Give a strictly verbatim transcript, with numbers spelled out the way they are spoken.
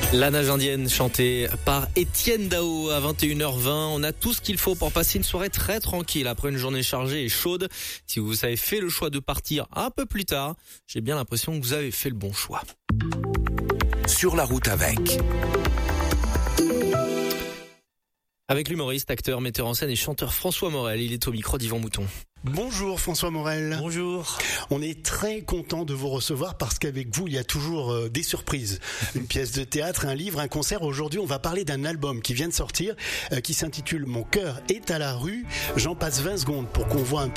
La nage indienne chantée par Étienne Dao à vingt et une heures vingt. On a tout ce qu'il faut pour passer une soirée très tranquille après une journée chargée et chaude. Si vous avez fait le choix de partir un peu plus tard, j'ai bien l'impression que vous avez fait le bon choix. Sur la route avec. Avec l'humoriste, acteur, metteur en scène et chanteur François Morel. Il est au micro d'Yvan Mouton. Bonjour François Morel. Bonjour. On est très content de vous recevoir parce qu'avec vous, il y a toujours euh, des surprises. Une pièce de théâtre, un livre, un concert. Aujourd'hui, on va parler d'un album qui vient de sortir, euh, qui s'intitule Mon cœur est à la rue. J'en passe vingt secondes pour qu'on voit un peu